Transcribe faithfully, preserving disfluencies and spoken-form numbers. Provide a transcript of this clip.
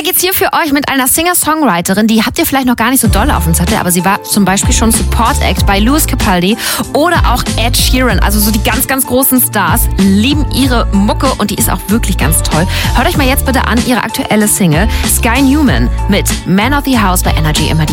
geht's hier für euch mit einer Singer-Songwriterin, die habt ihr vielleicht noch gar nicht so doll auf dem Zettel, aber sie war zum Beispiel schon Support-Act bei Lewis Capaldi oder auch Ed Sheeran. Also so die ganz, ganz großen Stars lieben ihre Mucke und die ist auch wirklich ganz toll. Hört euch mal jetzt bitte an ihre aktuelle Single Sky Newman mit Man of the House bei Energy immer.